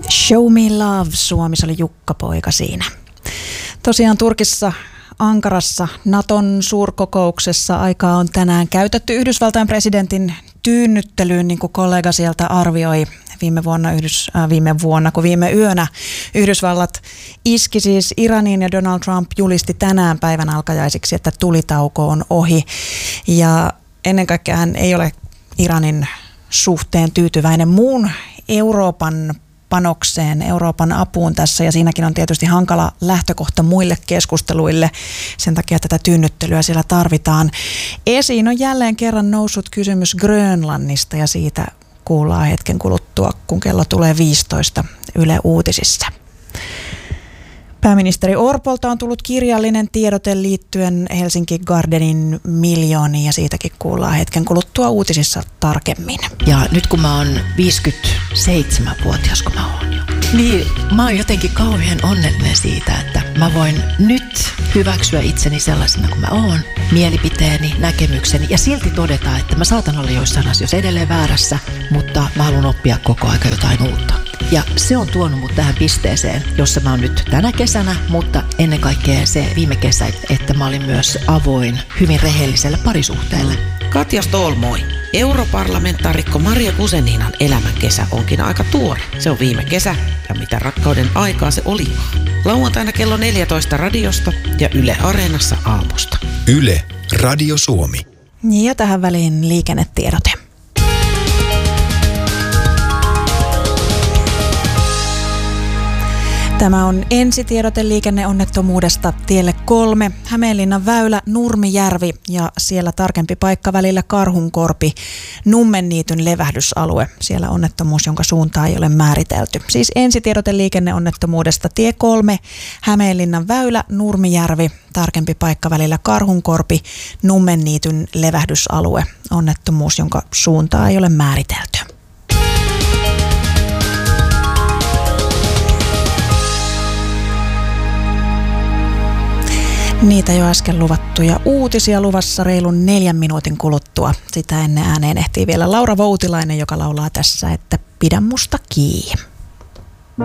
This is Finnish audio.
Show Me Love, Suomi, se oli Jukka-poika siinä. Tosiaan Turkissa, Ankarassa, Naton suurkokouksessa aikaa on tänään käytetty Yhdysvaltain presidentin tyynnyttelyyn, niin kuin kollega sieltä arvioi viime yönä Yhdysvallat iski siis Iraniin ja Donald Trump julisti tänään päivän alkajaisiksi, että tulitauko on ohi. Ja ennen kaikkea hän ei ole Iranin suhteen tyytyväinen muun Euroopan panokseen, Euroopan apuun tässä, ja siinäkin on tietysti hankala lähtökohta muille keskusteluille. Sen takia tätä tyynnyttelyä siellä tarvitaan. Esiin on jälleen kerran noussut kysymys Grönlannista, ja siitä kuullaan hetken kuluttua, kun kello tulee 15 Yle Uutisissa. Pääministeri Orpolta on tullut kirjallinen tiedote liittyen Helsinki Gardenin miljooniin, ja siitäkin kuullaan hetken kuluttua uutisissa tarkemmin. Ja nyt kun mä oon 57-vuotias, kun mä oon jo, niin mä oon jotenkin kauhean onnellinen siitä, että mä voin nyt hyväksyä itseni sellaisena kuin mä oon, mielipiteeni, näkemykseni, ja silti todeta, että mä saatan olla joissain asioissa edelleen väärässä, mutta mä haluan oppia koko aika jotain uutta. Ja se on tuonut mut tähän pisteeseen, jossa mä oon nyt tänä kesänä, mutta ennen kaikkea se viime kesä, että mä olin myös avoin hyvin rehelliselle parisuhteelle. Katja Ståhl, europarlamentaarikko Maria Guzeninan elämän kesä onkin aika tuore. Se on viime kesä, ja mitä rakkauden aikaa se olikaan. Lauantaina kello 14 radiosta ja Yle Areenassa aamusta. Yle, Radio Suomi. Ja tähän väliin liikennetiedote. Tämä on ensitiedote liikenneonnettomuudesta tielle 3, Hämeenlinnan väylä, Nurmijärvi ja siellä tarkempi paikka välillä Karhunkorpi, Nummenniityn levähdysalue. Siellä onnettomuus, jonka suuntaa ei ole määritelty. Siis ensitiedote liikenneonnettomuudesta tie 3, Hämeenlinnan väylä, Nurmijärvi, tarkempi paikka välillä Karhunkorpi, Nummenniityn levähdysalue. Onnettomuus, jonka suuntaa ei ole määritelty. Niitä jo äsken luvattuja uutisia luvassa reilun 4 minuutin kuluttua. Sitä ennen ääneen ehtii vielä Laura Voutilainen, joka laulaa tässä, että pidä musta kiinni.